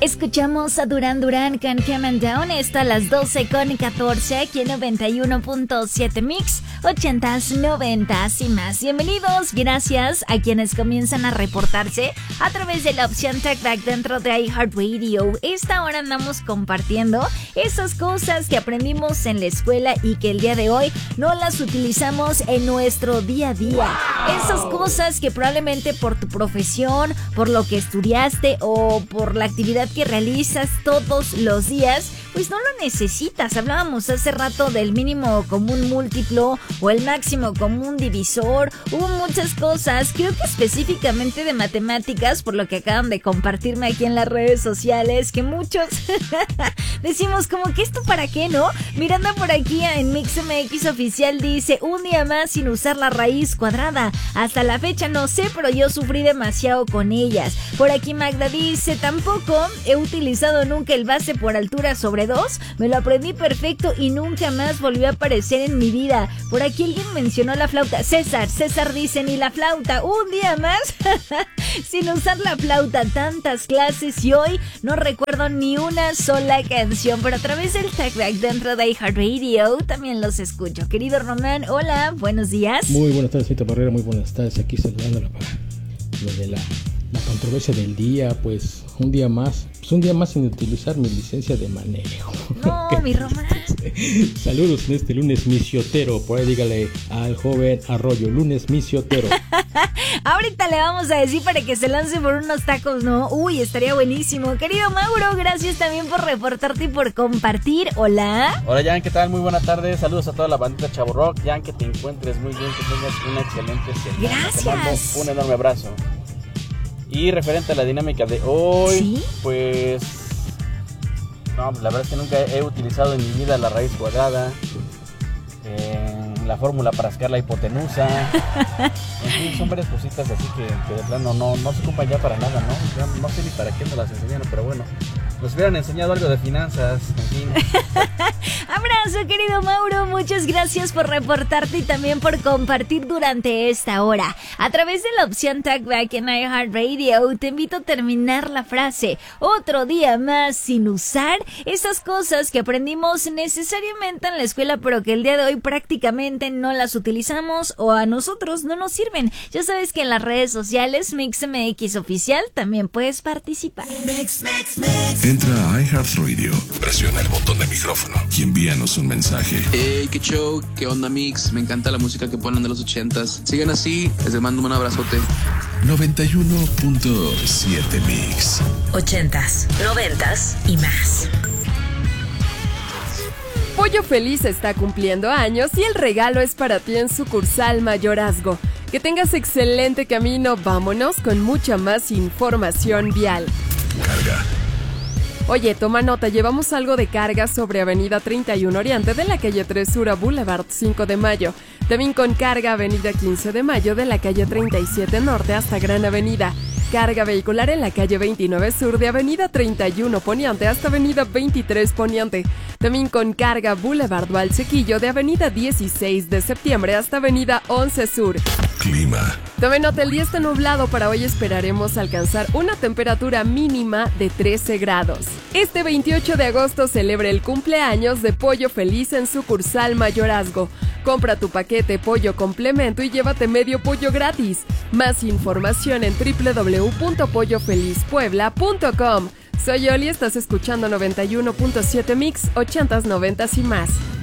Escuchamos a Duran Duran con Come On Down, esto a las 12:14 aquí en 91.7 Mix, 80s, 90s y más. Bienvenidos, gracias a quienes comienzan a reportarse a través de la opción TalkBack dentro de iHeartRadio. Esta hora andamos compartiendo esas cosas que aprendimos en la escuela y que el día de hoy no las utilizamos en nuestro día a día. Esas cosas que probablemente por tu profesión, por lo que estudiaste o por la actividad que realizas todos los días, pues no lo necesitas. Hablábamos hace rato del mínimo común múltiplo o el máximo común divisor. Hubo muchas cosas, creo que específicamente de matemáticas, por lo que acaban de compartirme aquí en las redes sociales, que muchos decimos como que esto para qué, ¿no? Mirando por aquí en MixMX Oficial dice, un día más sin usar la raíz cuadrada. Hasta la fecha no sé, pero yo sufrí demasiado con ellas. Por aquí Magda dice, tampoco he utilizado nunca el base por altura sobre 2, me lo aprendí perfecto y nunca más volvió a aparecer en mi vida. Por aquí alguien mencionó la flauta. César dice, ni la flauta, un día más sin usar la flauta, tantas clases y hoy no recuerdo ni una sola canción, pero a través del TalkBack dentro de iHeartRadio también los escucho. Querido Román, hola, buenos días. Muy buenas tardes, Cita Barrera, muy buenas tardes, aquí saludándola para lo de la controversia del día, pues un día más sin utilizar mi licencia de manejo. No, mi Román. Saludos en este lunes misiotero, por ahí dígale al joven Arroyo, lunes misiotero. Ahorita le vamos a decir para que se lance por unos tacos, ¿no? Uy, estaría buenísimo. Querido Mauro, gracias también por reportarte y por compartir. Hola. Hola, Jan, ¿qué tal? Muy buena tarde. Saludos a toda la bandita Chavo Rock. Jan, que te encuentres muy bien, que tengas una excelente semana. Gracias. Te mando un enorme abrazo. Y referente a la dinámica de hoy, ¿sí? Pues no, la verdad es que nunca he utilizado en mi vida la raíz cuadrada, la fórmula para sacar la hipotenusa. En fin, son varias cositas así que de plano no se ocupan ya para nada, ¿no? Ya no sé ni para qué nos las enseñaron, pero bueno, nos hubieran enseñado algo de finanzas, en fin. Abrazo, querido Mauro, muchas gracias por reportarte y también por compartir durante esta hora. A través de la opción TalkBack en iHeartRadio te invito a terminar la frase, otro día más sin usar esas cosas que aprendimos necesariamente en la escuela, pero que el día de hoy prácticamente no las utilizamos o a nosotros no nos sirven. Ya sabes que en las redes sociales MixMX Oficial también puedes participar. Entra a iHeartRadio, presiona el botón de micrófono y envíanos un mensaje. Hey, qué show, qué onda Mix, me encanta la música que ponen de los 80s. Sigan así, les mando un abrazote. 91.7 Mix. 80s, 90s y más. Pollo Feliz está cumpliendo años y el regalo es para ti en sucursal Mayorazgo. Que tengas excelente camino, vámonos con mucha más información vial. Carga. Oye, toma nota, llevamos algo de carga sobre Avenida 31 Oriente de la calle 3 Sur a Boulevard 5 de Mayo. También con carga Avenida 15 de Mayo de la calle 37 Norte hasta Gran Avenida. Carga vehicular en la calle 29 Sur de Avenida 31 Poniente hasta Avenida 23 Poniente. También con carga Boulevard Valsequillo de Avenida 16 de Septiembre hasta Avenida 11 Sur. Clima. Tome nota, el día está nublado. Para hoy esperaremos alcanzar una temperatura mínima de 13 grados. Este 28 de agosto celebra el cumpleaños de Pollo Feliz en sucursal Mayorazgo. Compra tu paquete pollo complemento y llévate medio pollo gratis. Más información en www.pollofelizpuebla.com. Soy Oli, estás escuchando 91.7 Mix, 80s, 90s y más.